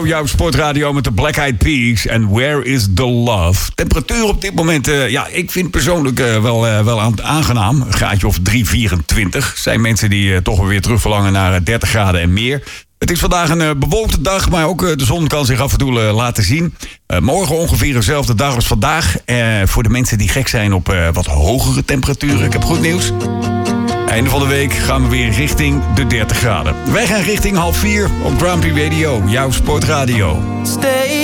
Jouw sportradio met de Black Eyed Peas en Where is the Love? Temperatuur op dit moment, ik vind persoonlijk wel aangenaam. Een graadje of 3,24. Zijn mensen die toch weer terug verlangen naar 30 graden en meer. Het is vandaag een bewolkte dag, maar ook de zon kan zich af en toe laten zien. Morgen ongeveer dezelfde dag als vandaag. Voor de mensen die gek zijn op wat hogere temperaturen. Ik heb goed nieuws. Einde van de week gaan we weer richting de 30 graden. Wij gaan richting 3:30 op Grumpy Radio, jouw sportradio.